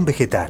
Nutrición vegetal.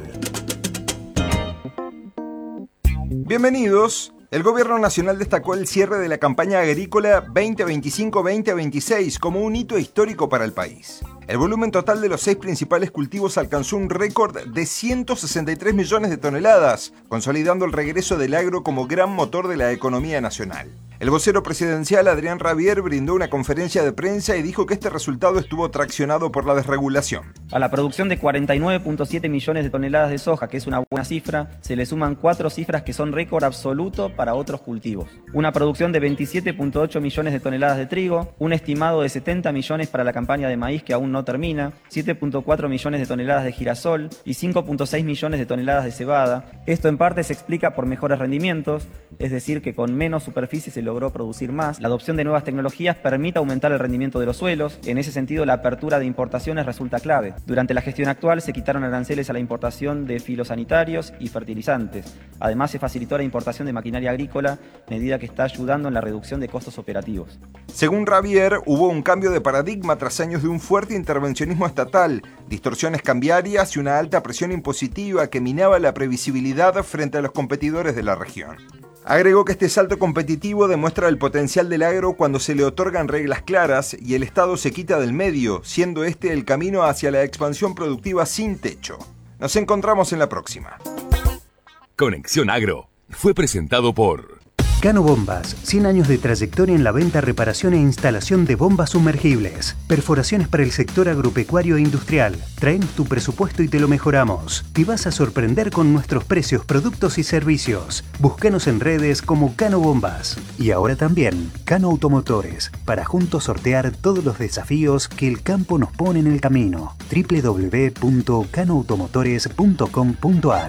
Bienvenidos. El Gobierno Nacional destacó el cierre de la campaña agrícola 2025-2026 como un hito histórico para el país. El volumen total de los 6 principales cultivos alcanzó un récord de 163 millones de toneladas, consolidando el regreso del agro como gran motor de la economía nacional. El vocero presidencial Adrián Rabier brindó una conferencia de prensa y dijo que este resultado estuvo traccionado por la desregulación. A la producción de 49.7 millones de toneladas de soja, que es una buena cifra, se le suman 4 cifras que son récord absoluto para otros cultivos. Una producción de 27.8 millones de toneladas de trigo, un estimado de 70 millones para la campaña de maíz que aún no termina, 7.4 millones de toneladas de girasol y 5.6 millones de toneladas de cebada. Esto en parte se explica por mejores rendimientos, es decir, que con menos superficie se logró producir más. La adopción de nuevas tecnologías permite aumentar el rendimiento de los suelos. En ese sentido, la apertura de importaciones resulta clave. Durante la gestión actual se quitaron aranceles a la importación de filosanitarios y fertilizantes. Además, se facilitó la importación de maquinaria agrícola, medida que está ayudando en la reducción de costos operativos. Según Rabier, hubo un cambio de paradigma tras años de un fuerte intervencionismo estatal, distorsiones cambiarias y una alta presión impositiva que minaba la previsibilidad frente a los competidores de la región. Agregó que este salto competitivo demuestra el potencial del agro cuando se le otorgan reglas claras y el Estado se quita del medio, siendo este el camino hacia la expansión productiva sin techo. Nos encontramos en la próxima. Conexión Agro fue presentado por Cano Bombas, 100 años de trayectoria en la venta, reparación e instalación de bombas sumergibles. Perforaciones para el sector agropecuario e industrial. Traemos tu presupuesto y te lo mejoramos. Te vas a sorprender con nuestros precios, productos y servicios. Búscanos en redes como Cano Bombas. Y ahora también Cano Automotores, para juntos sortear todos los desafíos que el campo nos pone en el camino. www.canoautomotores.com.ar.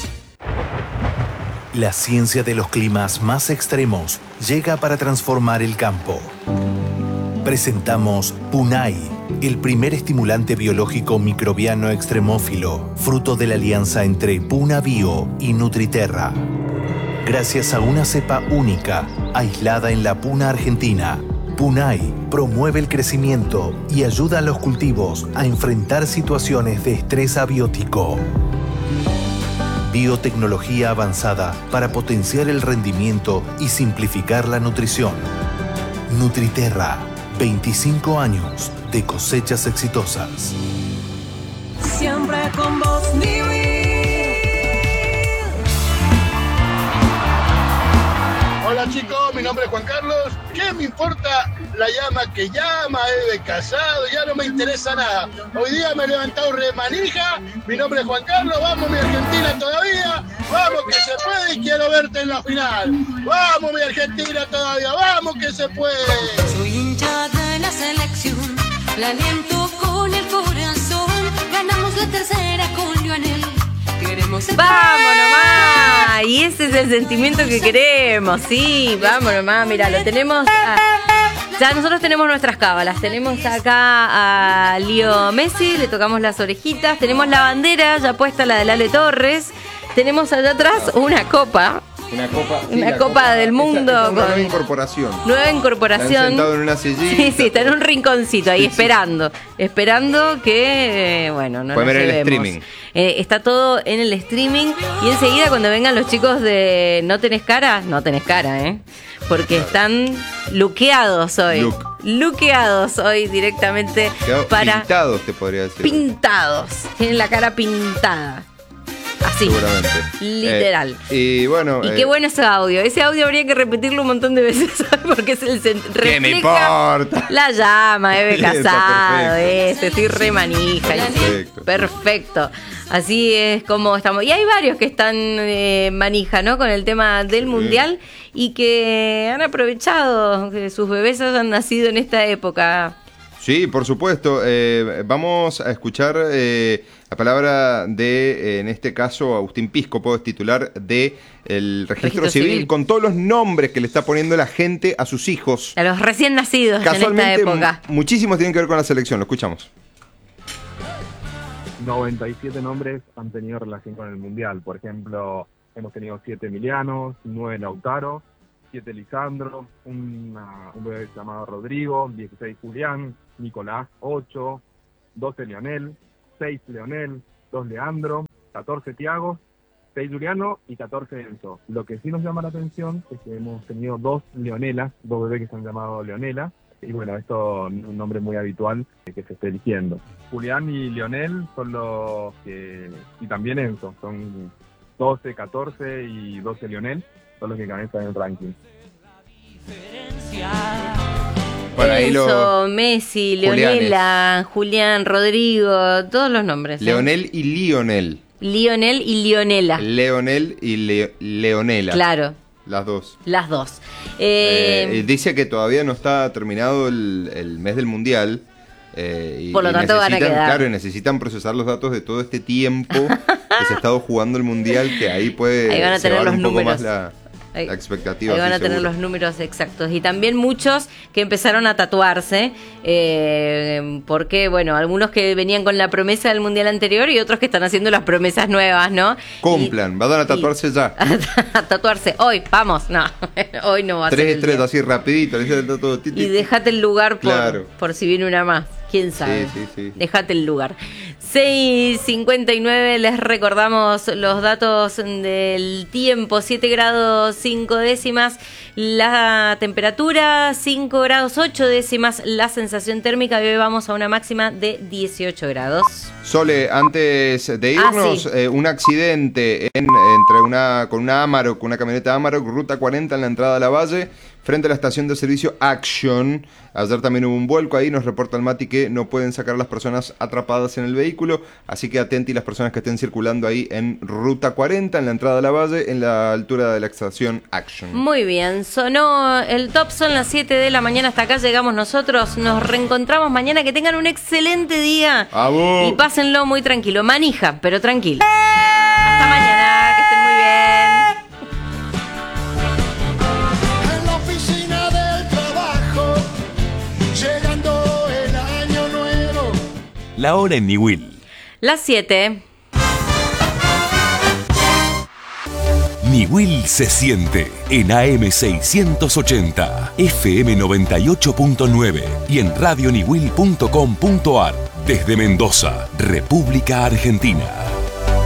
La ciencia de los climas más extremos llega para transformar el campo. Presentamos Punai, el primer estimulante biológico microbiano extremófilo, fruto de la alianza entre Puna Bio y Nutriterra. Gracias a una cepa única, aislada en la Puna Argentina, Punai promueve el crecimiento y ayuda a los cultivos a enfrentar situaciones de estrés abiótico. Biotecnología avanzada para potenciar el rendimiento y simplificar la nutrición. Nutriterra, 25 años de cosechas exitosas. Siempre con vos, mi Hola chicos, mi nombre es Juan Carlos. ¿Qué me importa la llama que llama? De casado, ya no me interesa nada. Hoy día me he levantado remanija. Mi nombre es Juan Carlos. Vamos mi Argentina todavía. Vamos que se puede y quiero verte en la final. Vamos mi Argentina todavía. Vamos que se puede. Soy hincha de la selección. La aliento con el corazón. Ganamos la tercera con Lionel. ¡Vamos nomás! Y ese es el sentimiento que queremos, sí, vamos nomás, mira, lo tenemos... Ya nosotros tenemos nuestras cábalas, tenemos acá a Leo Messi, le tocamos las orejitas, tenemos la bandera ya puesta, la de Lale Torres, tenemos allá atrás una copa. Una copa del mundo. Esa una nueva incorporación. Nueva incorporación. Están sentado en una sillita. Sí, está en un rinconcito ahí esperando que, bueno, no nos ver el llevemos. streaming. Está todo en el streaming y enseguida cuando vengan los chicos de No Tenés Cara, porque están luqueados hoy. Luqueados hoy directamente para... Pintados, te podría decir. Pintados. Tienen la cara pintada. Así, seguramente. Literal. Y bueno. Y qué bueno ese audio. Ese audio habría que repetirlo un montón de veces, ¿sabes? Porque es el ¿Qué me importa? La llama, Eve Casado, perfecto. estoy re manija. Perfecto. Así es como estamos. Y hay varios que están manija, ¿no? Con el tema del mundial y que han aprovechado que sus bebés hayan nacido en esta época. Sí, por supuesto. Vamos a escuchar la palabra de, en este caso, Agustín Piscopo, es titular del Registro Civil, con todos los nombres que le está poniendo la gente a sus hijos. A los recién nacidos en esta época. Muchísimos tienen que ver con la selección, lo escuchamos. 97 nombres han tenido relación con el Mundial. Por ejemplo, hemos tenido 7 Emilianos, 9 Lautaro, 7 Lisandro, un bebé llamado Rodrigo, 16 Julián, Nicolás, 8, 12 Leonel, 6 Leonel, 2 Leandro, 14 Thiago, 6 Juliano y 14 Enzo. Lo que sí nos llama la atención es que hemos tenido 2 Leonelas, 2 bebés que se han llamado Leonela. Y bueno, esto es un nombre muy habitual que se esté eligiendo. Julián y Lionel son los que... Y también Enzo, son 12, 14 y 12 Lionel, son los que cabezan en el ranking. Bueno, ahí Enzo, Messi, Leonela, Julián, Rodrigo, todos los nombres. Leonel y Lionel. Lionel y Lionela. Leonel y Leonela. Claro. Las dos. Las dos. Dice que todavía no está terminado el mes del Mundial. Por lo tanto van a quedar. Claro, y necesitan procesar los datos de todo este tiempo que se ha estado jugando el Mundial, que ahí puede ahí van a tener los un poco números. más la expectativa. Ahí van a tener los números exactos. Y también muchos que empezaron a tatuarse, porque, bueno, algunos que venían con la promesa del Mundial anterior y otros que están haciendo las promesas nuevas, ¿no? Cumplan, van a tatuarse ya. A tatuarse hoy, vamos, no, hoy no va a ser. 3 así rapidito. Y déjate el lugar por si viene una más. ¿Quién sabe? Sí. Déjate el lugar. 6:59, les recordamos los datos del tiempo. 7 grados 5 décimas la temperatura, 5 grados 8 décimas la sensación térmica. Hoy vamos a una máxima de 18 grados. Sole, antes de irnos, un accidente con una Amarok, una camioneta Amarok, ruta 40 en la entrada a la Valle, frente a la estación de servicio Action. Ayer también hubo un vuelco ahí, nos reporta el Mati que no pueden sacar a las personas atrapadas en el vehículo, así que atenti las personas que estén circulando ahí en ruta 40, en la entrada a la Valle, en la altura de la estación Action. Muy bien, sonó el top, son las 7 de la mañana, hasta acá llegamos nosotros, nos reencontramos mañana, que tengan un excelente día. ¡Vamos! Y pásenlo muy tranquilo, manija, pero tranquilo. Hasta mañana, que estén muy bien. En la oficina del trabajo, llegando el año nuevo. La hora en Niwil. Las 7. Niwil se siente en AM 680, FM 98.9 y en radioniwil.com.ar. Desde Mendoza, República Argentina.